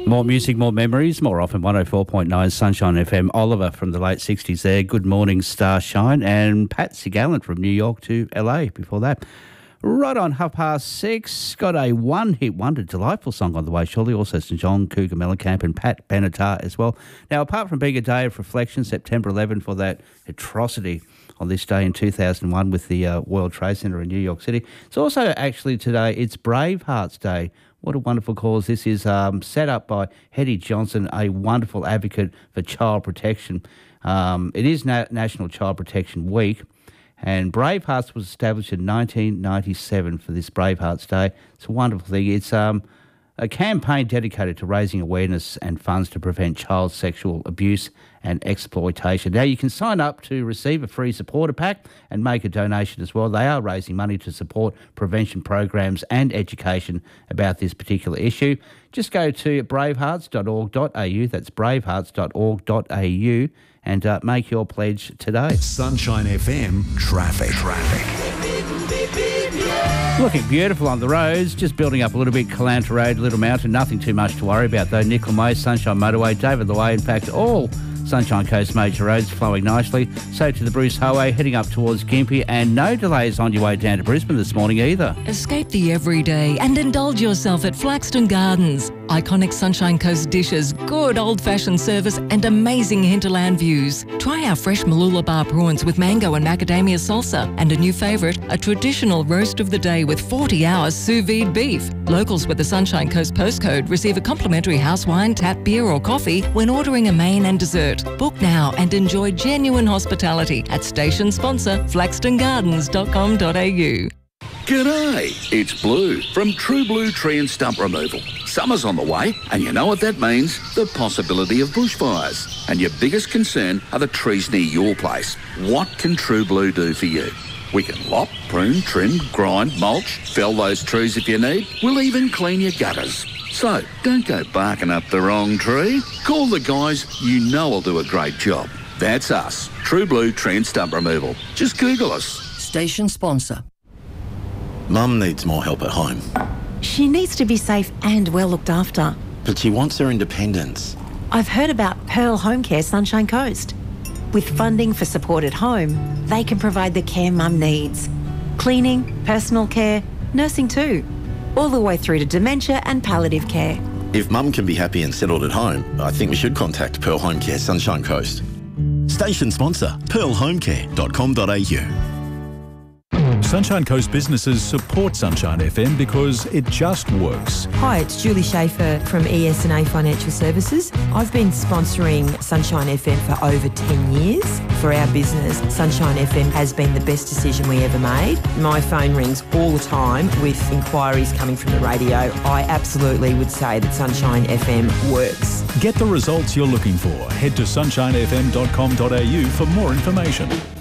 More music, more memories, more often 104.9 Sunshine FM. Oliver from the late 60s there. Good morning, Starshine. And Patsy Gallant from New York to LA before that. Right on 6:30. Got a one-hit wonder, delightful song on the way shortly. Also St John, Cougar Mellencamp and Pat Benatar as well. Now, apart from being a day of reflection, September 11 for that atrocity on this day in 2001 with the World Trade Center in New York City, it's also actually today, it's Bravehearts Day. What a wonderful cause. This is set up by Hetty Johnson, a wonderful advocate for child protection. It is National Child Protection Week, and Bravehearts was established in 1997 for this Bravehearts Day. It's a wonderful thing. It's a campaign dedicated to raising awareness and funds to prevent child sexual abuse and exploitation. Now, you can sign up to receive a free supporter pack and make a donation as well. They are raising money to support prevention programs and education about this particular issue. Just go to bravehearts.org.au, that's bravehearts.org.au, and make your pledge today. Sunshine FM Traffic. Looking beautiful on the roads, just building up a little bit. Calanta Road, Little Mountain, nothing too much to worry about though. Nickel Way, Sunshine Motorway, David the Way, in fact all Sunshine Coast major roads flowing nicely. So to the Bruce Highway, heading up towards Gympie, and no delays on your way down to Brisbane this morning either. Escape the everyday and indulge yourself at Flaxton Gardens. Iconic Sunshine Coast dishes, good old-fashioned service and amazing hinterland views. Try our fresh Malula bar prawns with mango and macadamia salsa, and a new favourite, a traditional roast of the day with 40 hours sous vide beef. Locals with the Sunshine Coast postcode receive a complimentary house wine, tap beer or coffee when ordering a main and dessert. Book now and enjoy genuine hospitality at station sponsor flaxtongardens.com.au. G'day, it's Blue from True Blue Tree and Stump Removal. Summer's on the way, and you know what that means? The possibility of bushfires. And your biggest concern are the trees near your place. What can True Blue do for you? We can lop, prune, trim, grind, mulch, fell those trees if you need. We'll even clean your gutters. So, don't go barking up the wrong tree. Call the guys you know will do a great job. That's us, True Blue Tree and Stump Removal. Just Google us. Station sponsor. Mum needs more help at home. She needs to be safe and well looked after. But she wants her independence. I've heard about Pearl Home Care Sunshine Coast. With funding for support at home, they can provide the care Mum needs. Cleaning, personal care, nursing too. All the way through to dementia and palliative care. If Mum can be happy and settled at home, I think we should contact Pearl Home Care Sunshine Coast. Station sponsor, pearlhomecare.com.au. Sunshine Coast businesses support Sunshine FM because it just works. Hi, it's Julie Schaefer from ES&A Financial Services. I've been sponsoring Sunshine FM for over 10 years. For our business, Sunshine FM has been the best decision we ever made. My phone rings all the time with inquiries coming from the radio. I absolutely would say that Sunshine FM works. Get the results you're looking for. Head to sunshinefm.com.au for more information.